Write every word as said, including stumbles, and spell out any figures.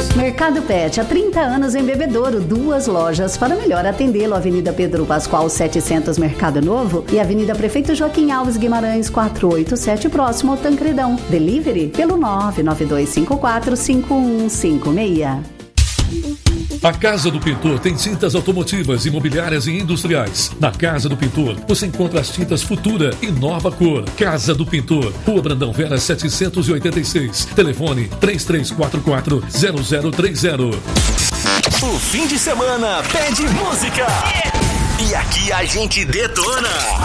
Mercado Pet, há trinta anos em Bebedouro, duas lojas para melhor atendê-lo. Avenida Pedro Pascoal setecentos, Mercado Novo, e Avenida Prefeito Joaquim Alves Guimarães quatrocentos e oitenta e sete, próximo ao Tancredão. Delivery pelo nove nove dois cinco quatro cinco um cinco seis. A Casa do Pintor tem tintas automotivas, imobiliárias e industriais. Na Casa do Pintor, você encontra as tintas Futura e Nova Cor. Casa do Pintor, Rua Brandão Vera setecentos e oitenta e seis. Telefone três três quatro quatro zero zero três zero. O fim de semana pede música. E aqui a gente detona.